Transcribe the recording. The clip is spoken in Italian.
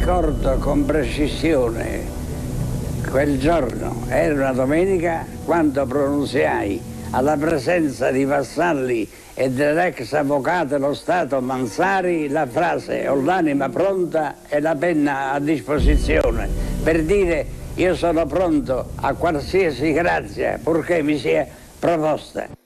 ricordo con precisione quel giorno, era una domenica, quando pronunziai alla presenza di vassalli e dell'ex avvocato dello Stato Mansari la frase "ho l'anima pronta e la penna a disposizione", per dire io sono pronto a qualsiasi grazia purché mi sia proposta.